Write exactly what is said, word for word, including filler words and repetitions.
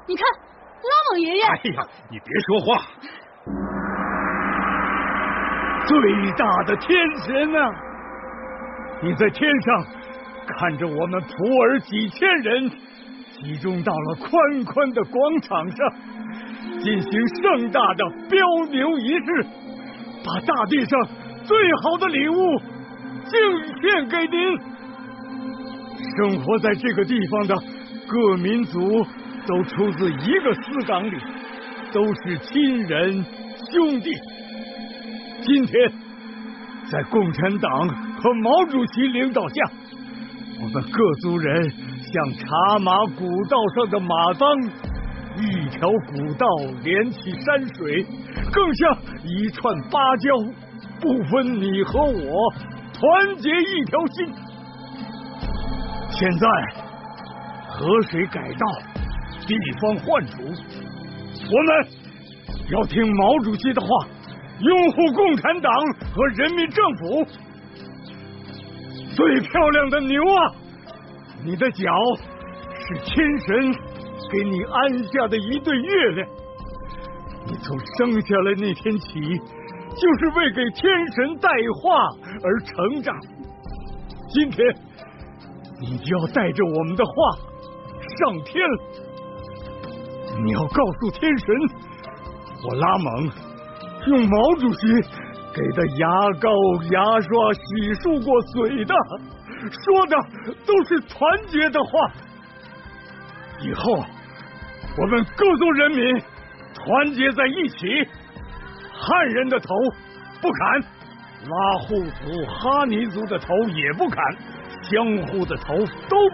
你看，拉蒙爷爷。 哎呀，你别说话。最大的天神啊，你在天上看着我们普洱几千人集中到了宽宽的广场上，进行盛大的标牛仪式，把大地上最好的礼物敬献给您。生活在这个地方的各民族都出自一个丝岗里，都是亲人兄弟。今天在共产党和毛主席领导下，我们各族人像茶马古道上的马当，一条古道连起山水，更像一串芭蕉，不分你和我，团结一条心。现在河水改道，地方换主，我们要听毛主席的话，拥护共产党和人民政府。最漂亮的牛啊，你的脚是天神给你安下的一对月亮，你从生下来那天起，就是为给天神带话而成长。今天你就要带着我们的话上天了，你要告诉天神，我拉蒙用毛主席给的牙膏、牙刷洗漱过嘴的，说的都是团结的话。以后我们各族人民团结在一起，汉人的头不砍，拉祜族、哈尼族的头也不砍，江户的头都